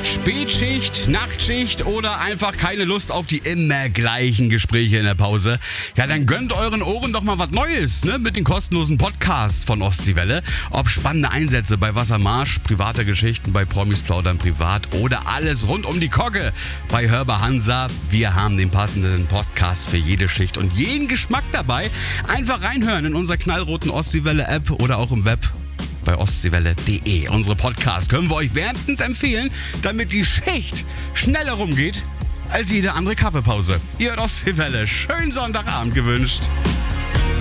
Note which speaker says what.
Speaker 1: Spätschicht, Nachtschicht oder einfach keine Lust auf die immer gleichen Gespräche in der Pause? Ja, dann gönnt euren Ohren doch mal was Neues, ne? Mit den kostenlosen Podcasts von Ostseewelle. Ob spannende Einsätze bei Wassermarsch, private Geschichten bei Promis Plaudern privat oder alles rund um die Kogge bei Hörbar Hansa. Wir haben den passenden Podcast für jede Schicht und jeden Geschmack dabei. Einfach reinhören in unserer knallroten Ostseewelle-App oder auch im Web bei ostseewelle.de. Unsere Podcasts können wir euch wärmstens empfehlen, damit die Schicht schneller rumgeht als jede andere Kaffeepause. Ihr hört Ostseewelle. Schönen Sonntagabend gewünscht.